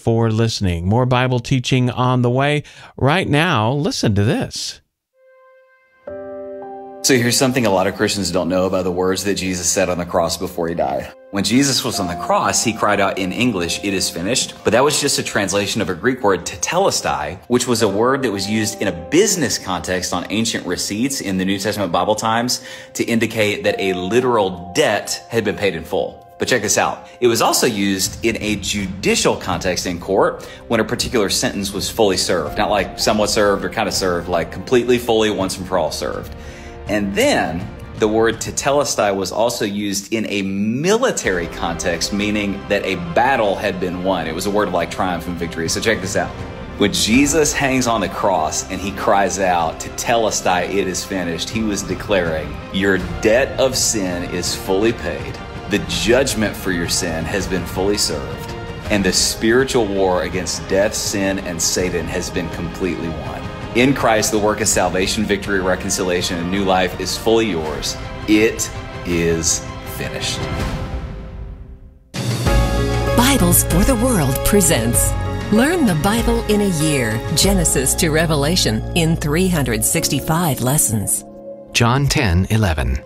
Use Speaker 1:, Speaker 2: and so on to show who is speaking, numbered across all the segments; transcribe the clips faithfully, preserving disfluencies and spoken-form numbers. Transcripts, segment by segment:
Speaker 1: for listening. More Bible teaching on the way. Right now, listen to this.
Speaker 2: So here's something a lot of Christians don't know about the words that Jesus said on the cross before he died. When Jesus was on the cross, he cried out in English, "It is finished." But that was just a translation of a Greek word, tetelestai, which was a word that was used in a business context on ancient receipts in the New Testament Bible times to indicate that a literal debt had been paid in full. But check this out. It was also used in a judicial context in court when a particular sentence was fully served. Not like somewhat served or kind of served, like completely, fully, once and for all served. And then the word tetelestai was also used in a military context, meaning that a battle had been won. It was a word of like triumph and victory. So check this out. When Jesus hangs on the cross and he cries out, tetelestai, it is finished, he was declaring, your debt of sin is fully paid. The judgment for your sin has been fully served. And the spiritual war against death, sin, and Satan has been completely won. In Christ, the work of salvation, victory, reconciliation, and new life is fully yours. It is finished.
Speaker 3: Bibles for the World presents Learn the Bible in a Year, Genesis to Revelation, in three hundred sixty-five lessons.
Speaker 4: John ten eleven.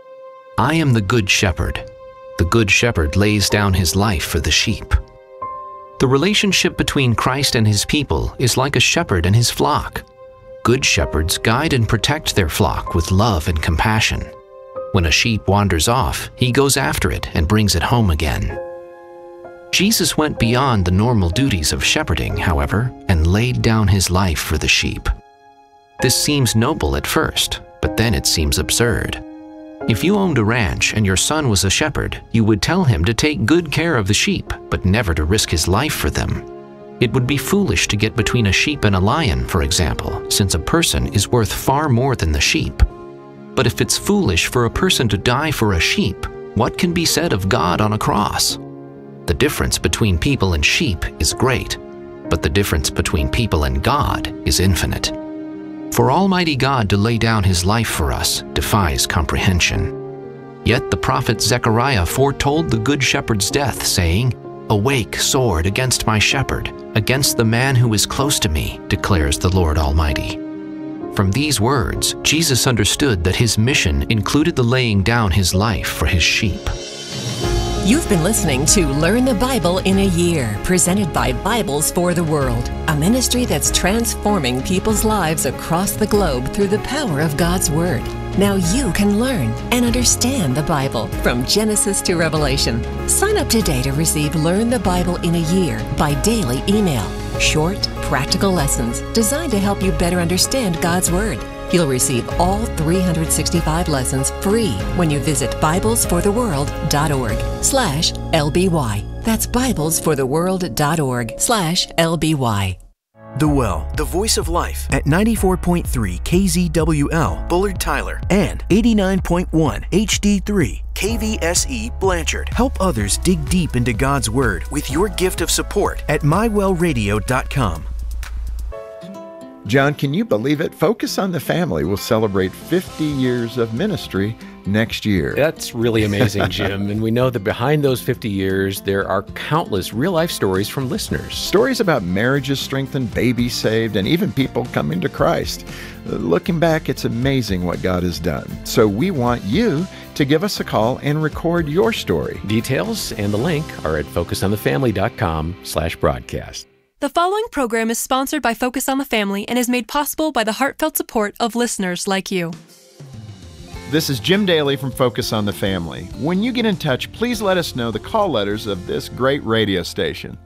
Speaker 4: I am the good shepherd. The good shepherd lays down his life for the sheep. The relationship between Christ and his people is like a shepherd and his flock. Good shepherds guide and protect their flock with love and compassion. When a sheep wanders off, he goes after it and brings it home again. Jesus went beyond the normal duties of shepherding, however, and laid down his life for the sheep. This seems noble at first, but then it seems absurd. If you owned a ranch and your son was a shepherd, you would tell him to take good care of the sheep, but never to risk his life for them. It would be foolish to get between a sheep and a lion, for example, since a person is worth far more than the sheep. But if it's foolish for a person to die for a sheep, what can be said of God on a cross? The difference between people and sheep is great, but the difference between people and God is infinite. For Almighty God to lay down his life for us defies comprehension. Yet the prophet Zechariah foretold the Good Shepherd's death, saying, Awake, sword, against my shepherd, against the man who is close to me, declares the Lord Almighty. From these words, Jesus understood that his mission included the laying down his life for his sheep.
Speaker 3: You've been listening to Learn the Bible in a Year, presented by Bibles for the World, a ministry that's transforming people's lives across the globe through the power of God's Word. Now you can learn and understand the Bible from Genesis to Revelation. Sign up today to receive Learn the Bible in a Year by daily email. Short, practical lessons designed to help you better understand God's Word. You'll receive all three hundred sixty-five lessons free when you visit Bibles for the world dot org slash L B Y. That's Bibles for the world dot org slash L B Y.
Speaker 5: The Well, the voice of life at ninety-four point three K Z W L, Bullard Tyler, and eighty-nine point one H D three K V S E Blanchard. Help others dig deep into God's Word with your gift of support at my well radio dot com.
Speaker 6: John, can you believe it? Focus on the Family will celebrate fifty years of ministry next year.
Speaker 7: That's really amazing, Jim. And we know that behind those fifty years, there are countless real-life stories from listeners.
Speaker 6: Stories about marriages strengthened, babies saved, and even people coming to Christ. Looking back, it's amazing what God has done. So we want you to give us a call and record your story.
Speaker 7: Details and the link are at focus on the family dot com slash broadcast.
Speaker 8: The following program is sponsored by Focus on the Family and is made possible by the heartfelt support of listeners like you.
Speaker 6: This is Jim Daly from Focus on the Family. When you get in touch, please let us know the call letters of this great radio station.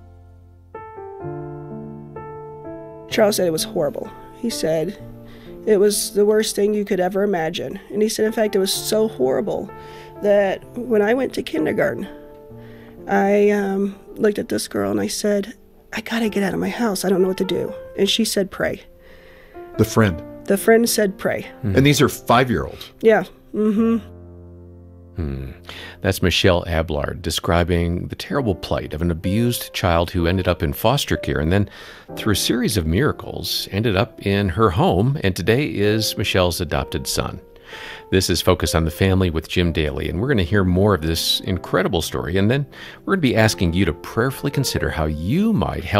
Speaker 9: Charles said it was horrible. He said it was the worst thing you could ever imagine. And he said, in fact, it was so horrible that when I went to kindergarten, I um, looked at this girl and I said, I gotta get out of my house. I don't know what to do. And she said, pray.
Speaker 6: The friend.
Speaker 9: The friend said, pray.
Speaker 6: Mm-hmm. And these are five-year-olds.
Speaker 9: Yeah. Mm-hmm.
Speaker 7: Hmm. That's Michelle Ablard describing the terrible plight of an abused child who ended up in foster care and then, through a series of miracles, ended up in her home and today is Michelle's adopted son. This is Focus on the Family with Jim Daly, and we're going to hear more of this incredible story, and then we're going to be asking you to prayerfully consider how you might help